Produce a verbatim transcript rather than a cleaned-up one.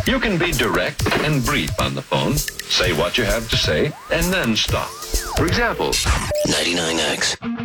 You can be direct and brief on the phone, say what you have to say, and then stop. For example, ninety-nine X.